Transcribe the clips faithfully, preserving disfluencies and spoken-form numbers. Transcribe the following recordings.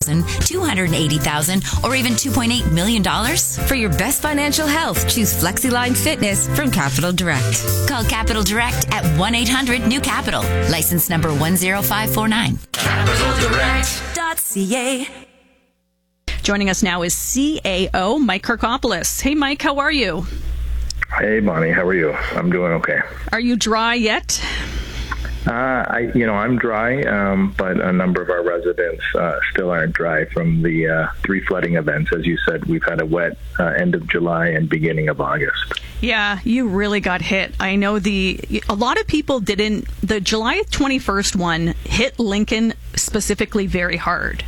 thousand dollars, two hundred eighty thousand dollars, or even two point eight million dollars? For your best financial health, choose FlexiLine Fitness from Capital Direct. Call Capital Direct at one eight hundred new capital. License number one zero five four nine. capital direct dot c a. Joining us now is C A O Mike Kirkopoulos. Hey, Mike, how are you? Hey, Bonnie, how are you? I'm doing okay. Are you dry yet? Uh, I, you know, I'm dry, um, but a number of our residents uh, still aren't dry from the uh, three flooding events. As you said, we've had a wet uh, end of July and beginning of August. Yeah, you really got hit. I know the a lot of people didn't. The July twenty-first one hit Lincoln specifically very hard.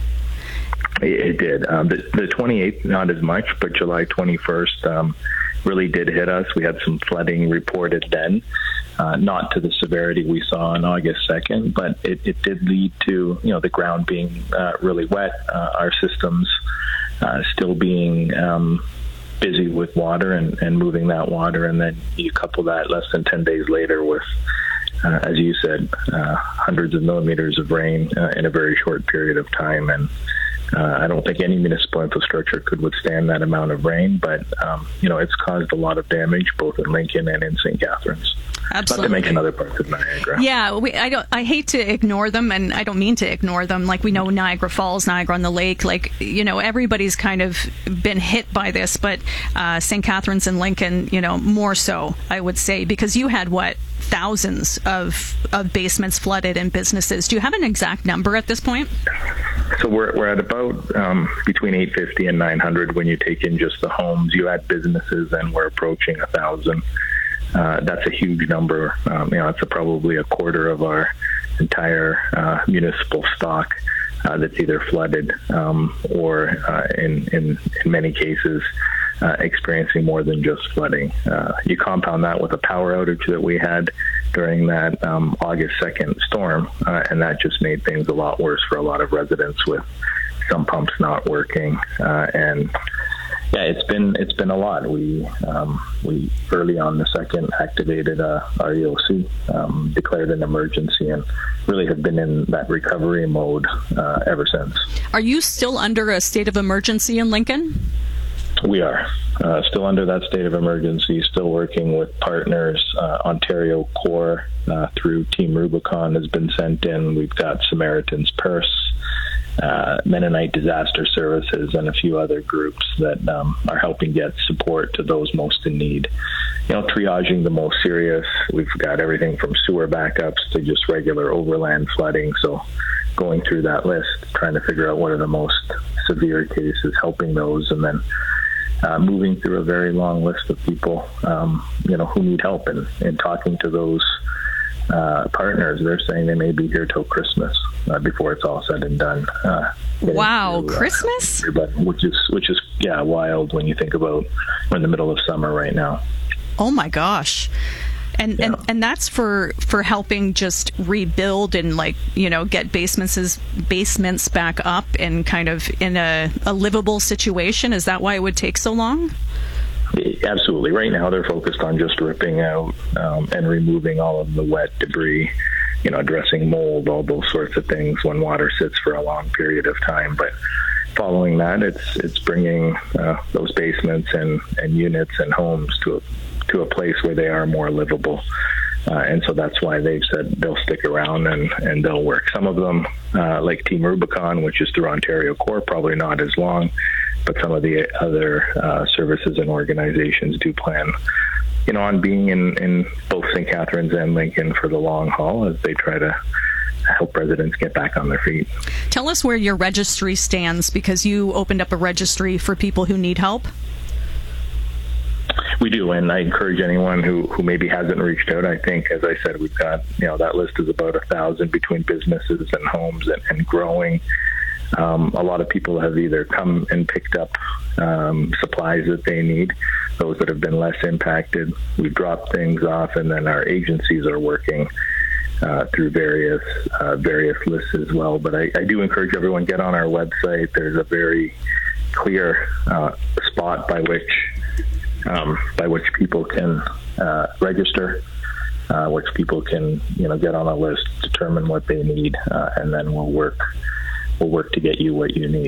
It, it did. Um, the, the twenty-eighth, not as much, but July twenty-first um, really did hit us. We had some flooding reported then. Uh, not to the severity we saw on August second, but it, it did lead to, you know, the ground being uh, really wet, uh, our systems uh, still being um, busy with water and, and moving that water, and then you couple that less than ten days later with, uh, as you said, uh, hundreds of millimeters of rain uh, in a very short period of time, and Uh, I don't think any municipal infrastructure could withstand that amount of rain, but, um, you know, it's caused a lot of damage both in Lincoln and in Saint Catharines. Absolutely. Not to mention other parts of Niagara. Yeah, we, I don't. I hate to ignore them, and I don't mean to ignore them. Like, we know Niagara Falls, Niagara on the Lake, like, you know, everybody's kind of been hit by this, but uh, Saint Catharines and Lincoln, you know, more so, I would say, because you had, what, thousands of, of basements flooded and businesses. Do you have an exact number at this point? So we're we're at about um, between eight fifty and nine hundred when you take in just the homes. You add businesses, and we're approaching a thousand. Uh, that's a huge number. Um, you know, it's a, probably a quarter of our entire uh, municipal stock uh, that's either flooded um, or, uh, in, in in many cases, uh, experiencing more than just flooding. Uh, you compound that with a power outage that we had during that um, August second storm, uh, and that just made things a lot worse for a lot of residents, with some pumps not working, uh, and yeah, it's been it's been a lot. We um, we early on the second activated uh, our E O C, um, declared an emergency, and really have been in that recovery mode uh, ever since. Are you still under a state of emergency in Lincoln? We are uh, still under that state of emergency, still working with partners. Uh, Ontario Corps uh, through Team Rubicon has been sent in. We've got Samaritan's Purse, uh, Mennonite Disaster Services, and a few other groups that um, are helping get support to those most in need. You know, triaging the most serious. We've got everything from sewer backups to just regular overland flooding. So going through that list, trying to figure out what are the most severe cases, helping those, and then Uh, moving through a very long list of people, um, you know, who need help, and, and talking to those uh, partners. They're saying they may be here till Christmas uh, before it's all said and done. Uh, wow, through, uh, Christmas? Which is, which is, yeah, wild when you think about we're in the middle of summer right now. Oh my gosh. And, yeah. and and that's for, for helping just rebuild and, like, you know, get basements basements back up and kind of in a, a livable situation. Is that why it would take so long? Absolutely. Right now they're focused on just ripping out um, and removing all of the wet debris, you know, addressing mold, all those sorts of things when water sits for a long period of time. But following that, it's it's bringing uh, those basements and, and units and homes to a to a place where they are more livable. Uh, and so that's why they've said they'll stick around and, and they'll work. Some of them, uh, like Team Rubicon, which is through Ontario Corps, probably not as long, but some of the other uh, services and organizations do plan, you know, on being in, in both Saint Catharines and Lincoln for the long haul as they try to help residents get back on their feet. Tell us where your registry stands, because you opened up a registry for people who need help. We do, and I encourage anyone who, who maybe hasn't reached out. I think, as I said, we've got, you know, that list is about a thousand between businesses and homes, and, and growing. Um, a lot of people have either come and picked up um, supplies that they need, those that have been less impacted. We've dropped things off, and then our agencies are working uh, through various uh, various lists as well. But I, I do encourage everyone, get on our website. There's a very clear uh, spot by which Um, by which people can uh, register, uh, which people can, you know, get on a list, determine what they need, uh, and then we'll work we'll work to get you what you need.